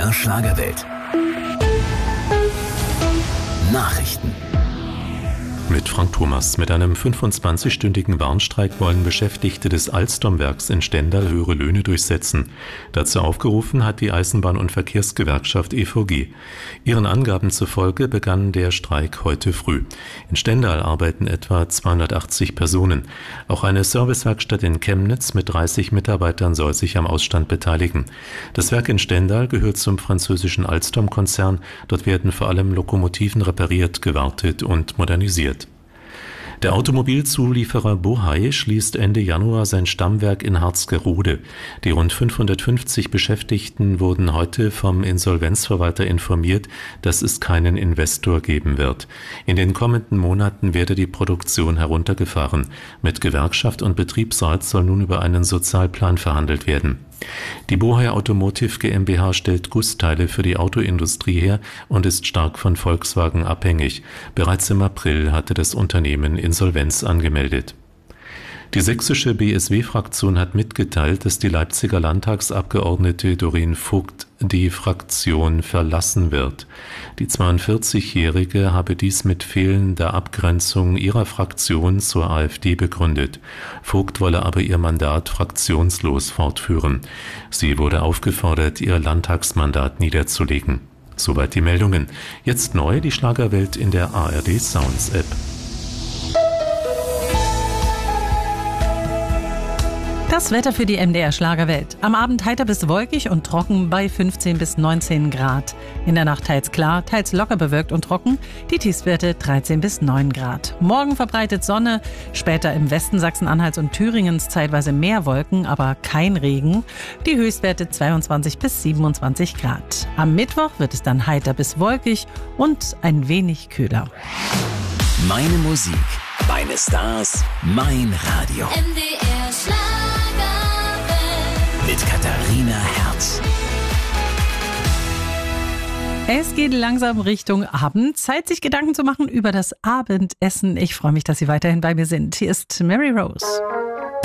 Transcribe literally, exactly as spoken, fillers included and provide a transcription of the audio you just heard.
R Schlagerwelt. Nachrichten. Mit Frank Thomas. Mit einem fünfundzwanzigstündigen Warnstreik wollen Beschäftigte des Alstom-Werks in Stendal höhere Löhne durchsetzen. Dazu aufgerufen hat die Eisenbahn- und Verkehrsgewerkschaft E V G. Ihren Angaben zufolge begann der Streik heute früh. In Stendal arbeiten etwa zweihundertachtzig Personen. Auch eine Servicewerkstatt in Chemnitz mit dreißig Mitarbeitern soll sich am Ausstand beteiligen. Das Werk in Stendal gehört zum französischen Alstom-Konzern. Dort werden vor allem Lokomotiven repariert, gewartet und modernisiert. Der Automobilzulieferer Bohai schließt Ende Januar sein Stammwerk in Harzgerode. Die rund fünfhundertfünfzig Beschäftigten wurden heute vom Insolvenzverwalter informiert, dass es keinen Investor geben wird. In den kommenden Monaten werde die Produktion heruntergefahren. Mit Gewerkschaft und Betriebsrat soll nun über einen Sozialplan verhandelt werden. Die Bohai Automotive GmbH stellt Gussteile für die Autoindustrie her und ist stark von Volkswagen abhängig. Bereits im April hatte das Unternehmen Insolvenz angemeldet. Die sächsische B S W-Fraktion hat mitgeteilt, dass die Leipziger Landtagsabgeordnete Doreen Vogt die Fraktion verlassen wird. Die zweiundvierzigjährige habe dies mit fehlender Abgrenzung ihrer Fraktion zur AfD begründet. Vogt wolle aber ihr Mandat fraktionslos fortführen. Sie wurde aufgefordert, ihr Landtagsmandat niederzulegen. Soweit die Meldungen. Jetzt neu die Schlagerwelt in der A R D Sounds App. Das Wetter für die M D R Schlagerwelt. Am Abend heiter bis wolkig und trocken bei fünfzehn bis neunzehn Grad. In der Nacht teils klar, teils locker bewölkt und trocken. Die Tiefstwerte dreizehn bis neun Grad. Morgen verbreitet Sonne, später im Westen Sachsen-Anhalts und Thüringens zeitweise mehr Wolken, aber kein Regen. Die Höchstwerte zweiundzwanzig bis siebenundzwanzig Grad. Am Mittwoch wird es dann heiter bis wolkig und ein wenig kühler. Meine Musik, meine Stars, mein Radio. M D R Schlagerwelt. Mit Katharina Herz. Es geht langsam Richtung Abend. Zeit, sich Gedanken zu machen über das Abendessen. Ich freue mich, dass Sie weiterhin bei mir sind. Hier ist Mary Rose.